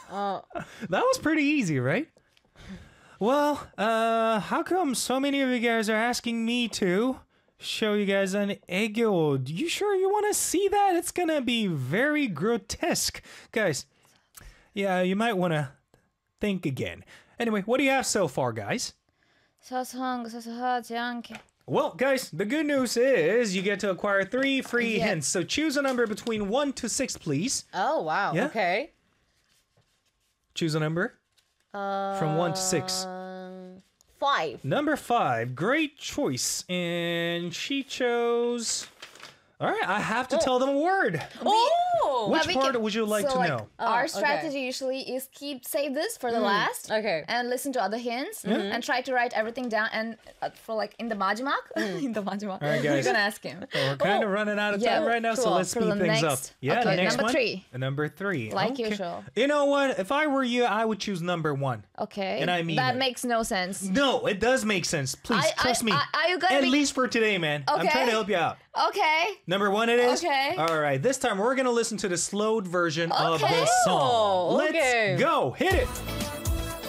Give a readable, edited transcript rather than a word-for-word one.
That was pretty easy, right? Well, how come so many of you guys are asking me to show you guys an 애교? You sure you want to see that? It's gonna be very grotesque. Guys, yeah, you might want to think again. Anyway, what do you have so far, guys? 사소한 거 사소하지 않게. Well, guys, the good news is you get to acquire 3 free hints. So choose a number between 1 to 6, please. Oh, wow. Yeah. Okay. Choose a number from 1 to 6. 5. Number 5, great choice. And she chose... All right, I have to tell them a word. Oh! Which part would you like to know? Our okay. strategy usually is save this for the last. Okay. And listen to other hints and try to write everything down. And for like in the 마지막, in the 마지막, All right, guys. we're gonna ask him. We're kind of running out of time right now, so cool. let's For speed the things up. next- Yeah, okay, the next number one. 3. Number 3. Like okay. usual. You know what? If I were you, I would choose number 1. Okay. And I mean that it. makes no sense. No, it does make sense. Please, trust me. Are you gonna At be least for today, man. I'm Okay. trying to help you out. okay? Number 1 it is? Okay. All right, this time we're going to listen to the slowed version of Okay. this song. Oh, Let's okay. go. Hit it.